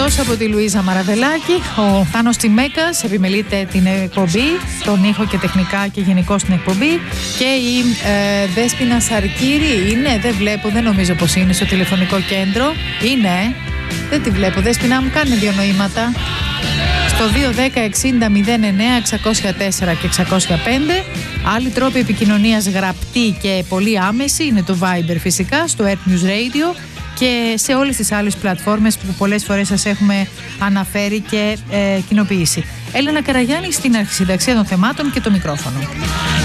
εκτός από τη Λουίζα Μαραβελάκη, ο Θάνος Τσιμέκας επιμελείται την εκπομπή, τον ήχο και τεχνικά και γενικώς την εκπομπή, και η Δέσποινα Σαρκύρη είναι, δεν βλέπω, δεν νομίζω πως είναι στο τηλεφωνικό κέντρο. Είναι, δεν τη βλέπω. Δέσποινα μου, κάνε δύο νοήματα. Στο 210-60-09-604 και 605. Άλλοι τρόποι επικοινωνίας γραπτή και πολύ άμεση είναι το Viber φυσικά, στο Earth News Radio και σε όλες τις άλλες πλατφόρμες που πολλές φορές σας έχουμε αναφέρει και κοινοποιήσει. Έλενα Καραγιάννη στην αρχισυνταξία των θεμάτων και το μικρόφωνο.